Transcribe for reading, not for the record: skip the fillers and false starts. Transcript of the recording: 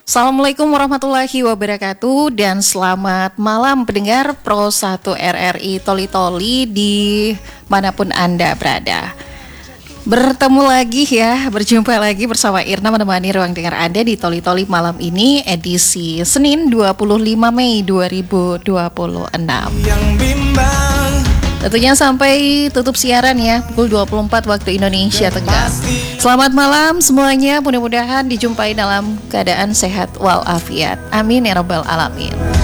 Assalamualaikum warahmatullahi wabarakatuh dan selamat malam pendengar Pro 1 RRI Toli-Toli di manapun Anda berada. Bertemu lagi ya, berjumpa lagi bersama Irna menemani ruang dengar Anda di Toli-Toli malam ini edisi Senin 25 Mei 2026. Yang bimbang Tentunya sampai tutup siaran ya pukul 24 waktu Indonesia Tengah. Selamat malam semuanya, mudah-mudahan dijumpai dalam keadaan sehat walafiat. Amin ya rabbal alamin.